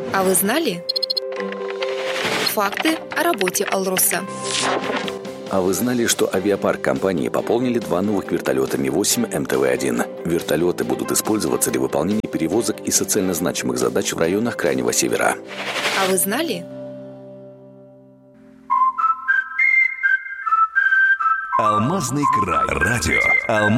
А вы знали? Факты о работе «Алроса». А вы знали, что авиапарк компании пополнили 2 новых вертолета Ми-8 МТВ-1? Вертолеты будут использоваться для выполнения перевозок и социально значимых задач в районах Крайнего Севера. А вы знали? Алмазный край. Радио